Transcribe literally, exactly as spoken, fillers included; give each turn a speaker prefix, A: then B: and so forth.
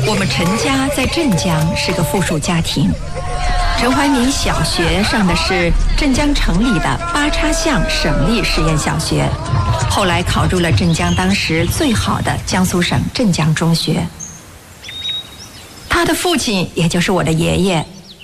A: 我们陈家在镇江是个附属家庭。陈怀民小学上的是镇江城里的八叉巷省立实验小学，后来考入了镇江当时最好的江苏省镇江中学。他的父亲，也就是我的爷爷，